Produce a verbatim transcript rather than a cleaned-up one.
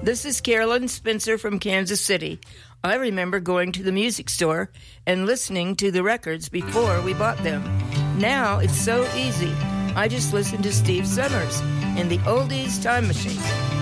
This is Carolyn Spencer from Kansas City. I remember going to the music store and listening to the records before we bought them. Now it's so easy. I just listen to Steve Summers in the Oldies Time Machine.